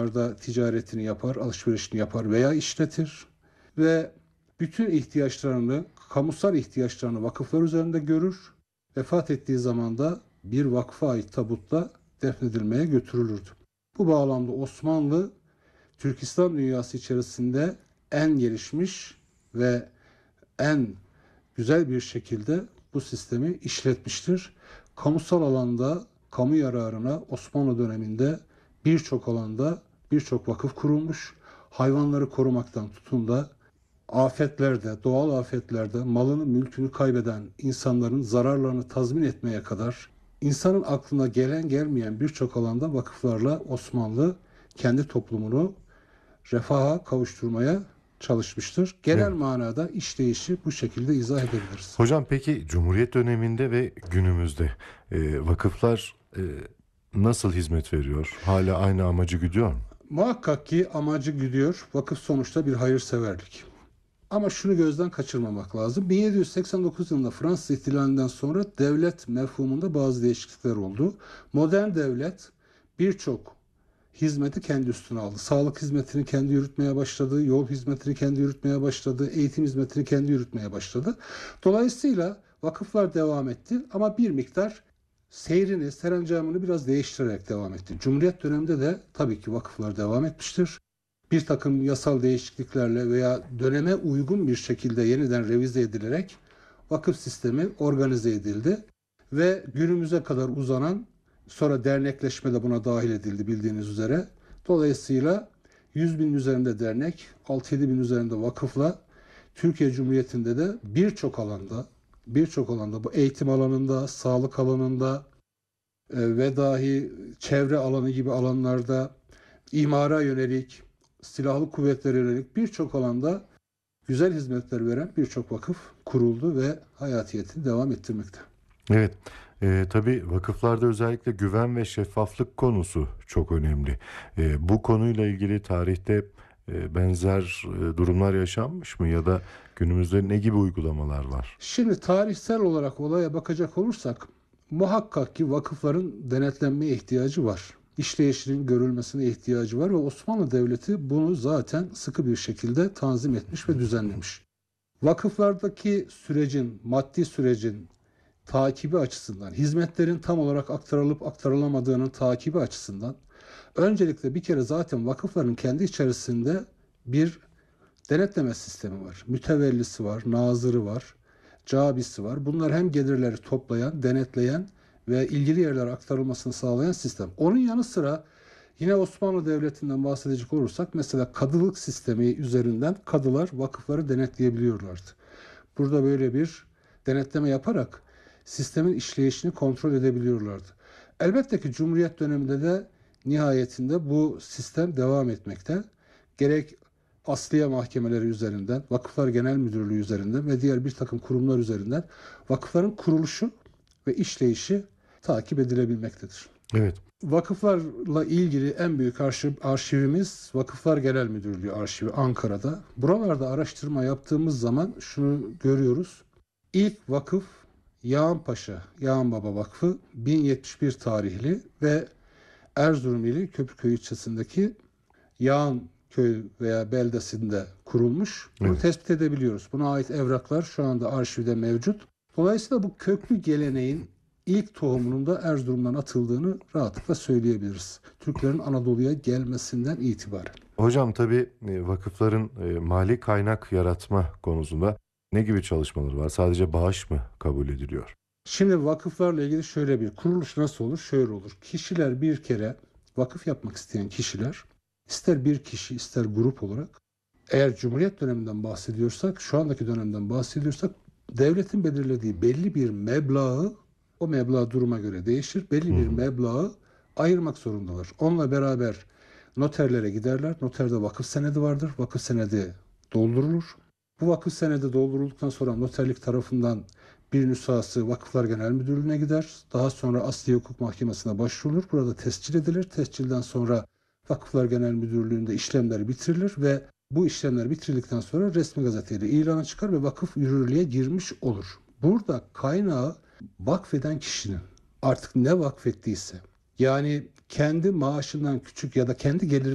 dükkanlarda ticaretini yapar, alışverişini yapar veya işletir ve bütün ihtiyaçlarını, kamusal ihtiyaçlarını vakıflar üzerinde görür. Vefat ettiği zaman da bir vakfa ait tabutla defnedilmeye götürülürdü. Bu bağlamda Osmanlı, Türk İslam dünyası içerisinde en gelişmiş ve en güzel bir şekilde bu sistemi işletmiştir. Kamusal alanda, kamu yararına Osmanlı döneminde birçok alanda birçok vakıf kurulmuş. Hayvanları korumaktan tutun da afetlerde, doğal afetlerde malını, mülkünü kaybeden insanların zararlarını tazmin etmeye kadar insanın aklına gelen gelmeyen birçok alanda vakıflarla Osmanlı kendi toplumunu refaha kavuşturmaya çalışmıştır. Genel Evet. manada işleyişi bu şekilde izah edebiliriz. Hocam peki Cumhuriyet döneminde ve günümüzde vakıflar nasıl hizmet veriyor? Hala aynı amacı güdüyor mu? Muhakkak ki amacı güdüyor. Vakıf sonuçta bir hayırseverlik. Ama şunu gözden kaçırmamak lazım. 1789 yılında Fransız İhtilalinden sonra devlet mefhumunda bazı değişiklikler oldu. Modern devlet birçok hizmeti kendi üstüne aldı. Sağlık hizmetini kendi yürütmeye başladı, yol hizmetini kendi yürütmeye başladı, eğitim hizmetini kendi yürütmeye başladı. Dolayısıyla vakıflar devam etti ama bir miktar seyrini, serencamını biraz değiştirerek devam etti. Cumhuriyet döneminde de tabii ki vakıflar devam etmiştir. Bir takım yasal değişikliklerle veya döneme uygun bir şekilde yeniden revize edilerek vakıf sistemi organize edildi ve günümüze kadar uzanan, sonra dernekleşme de buna dahil edildi bildiğiniz üzere. Dolayısıyla 100 bin üzerinde dernek, 6-7 bin üzerinde vakıfla Türkiye Cumhuriyeti'nde de birçok alanda bu eğitim alanında, sağlık alanında ve dahi çevre alanı gibi alanlarda imara yönelik, silahlı kuvvetlere yönelik birçok alanda güzel hizmetler veren birçok vakıf kuruldu ve hayatiyetini devam ettirmekte. Evet. Tabii vakıflarda özellikle güven ve şeffaflık konusu çok önemli. Bu konuyla ilgili tarihte benzer durumlar yaşanmış mı ya da günümüzde ne gibi uygulamalar var? Şimdi tarihsel olarak olaya bakacak olursak muhakkak ki vakıfların denetlenmeye ihtiyacı var. İşleyişinin görülmesine ihtiyacı var ve Osmanlı Devleti bunu zaten sıkı bir şekilde tanzim etmiş ve düzenlemiş. Vakıflardaki sürecin, maddi sürecin takibi açısından, hizmetlerin tam olarak aktarılıp aktarılamadığının takibi açısından öncelikle bir kere zaten vakıfların kendi içerisinde bir denetleme sistemi var. Mütevellisi var, nazırı var, cabisi var. Bunlar hem gelirleri toplayan, denetleyen ve ilgili yerlere aktarılmasını sağlayan sistem. Onun yanı sıra yine Osmanlı Devleti'nden bahsedecek olursak mesela kadılık sistemi üzerinden kadılar vakıfları denetleyebiliyorlardı. Burada böyle bir denetleme yaparak sistemin işleyişini kontrol edebiliyorlardı. Elbette ki Cumhuriyet döneminde de nihayetinde bu sistem devam etmekte. Gerek Asliye mahkemeleri üzerinden, Vakıflar Genel Müdürlüğü üzerinden ve diğer bir takım kurumlar üzerinden vakıfların kuruluşu ve işleyişi takip edilebilmektedir. Evet. Vakıflarla ilgili en büyük arşivimiz Vakıflar Genel Müdürlüğü arşivi Ankara'da. Buralarda araştırma yaptığımız zaman şunu görüyoruz. İlk vakıf Yağanpaşa, Yağanbaba Vakfı 1071 tarihli ve Erzurum ili Köprüköy ilçesindeki Yağan köy veya beldesinde kurulmuş. Bunu Evet. tespit edebiliyoruz. Buna ait evraklar şu anda arşivde mevcut. Dolayısıyla bu köklü geleneğin ilk tohumunun da Erzurum'dan atıldığını rahatlıkla söyleyebiliriz. Türklerin Anadolu'ya gelmesinden itibaren. Hocam tabii vakıfların mali kaynak yaratma konusunda ne gibi çalışmaları var? Sadece bağış mı kabul ediliyor? Şimdi vakıflarla ilgili şöyle bir kuruluş nasıl olur? Şöyle olur. Kişiler bir kere vakıf yapmak isteyen kişiler ister bir kişi ister grup olarak eğer Cumhuriyet döneminden bahsediyorsak şu andaki dönemden bahsediyorsak devletin belirlediği belli bir meblağı o meblağ duruma göre değişir. Belli bir meblağı ayırmak zorundalar. Onunla beraber noterlere giderler. Noterde vakıf senedi vardır. Vakıf senedi doldurulur. Bu vakıf senedi doldurulduktan sonra noterlik tarafından bir nüshası Vakıflar Genel Müdürlüğü'ne gider. Daha sonra Asliye Hukuk Mahkemesi'ne başvurulur. Burada tescil edilir. Tescilden sonra Vakıflar Genel Müdürlüğü'nde işlemler bitirilir ve bu işlemler bitirildikten sonra resmi gazeteyle ilana çıkar ve vakıf yürürlüğe girmiş olur. Burada kaynağı vakfeden kişinin artık ne vakfettiyse yani kendi maaşından küçük ya da kendi gelir